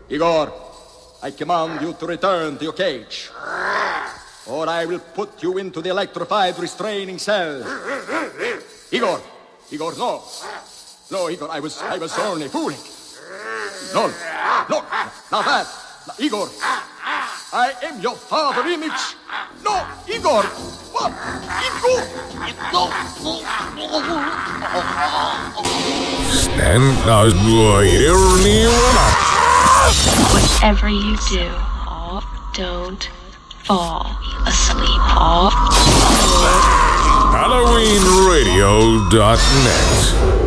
Igor, I command you to return to your cage, or I will put you into the electrified restraining cell. Igor, no. No, Igor, I was only fooling. No, now that, Igor, I am your father image. No, Igor, what? Igor, no. Stand as Whatever you do, don't fall asleep. HalloweenRadio.net